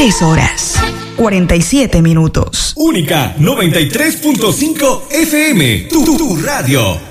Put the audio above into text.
3 horas, 47 minutos. Única 93.5 FM, tu radio.